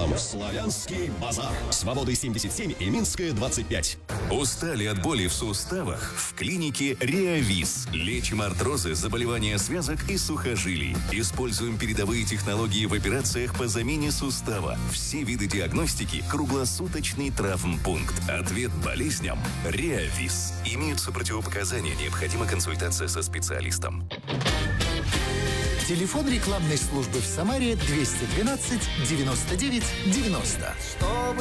материалом. Славянский базар. Свободы 77 и Минская 25. Устали от боли в суставах? В клинике Реавиз. Лечим артрозы, заболевания связок и сухожилий. Используем передовые технологии в операциях по замене сустава. Все виды диагностики. Круглосуточный травмпункт. Ответ болезням. Реавиз. Имеются противопоказания. Необходима консультация со специалистом. Телефон рекламной службы в Самаре 212 99 90.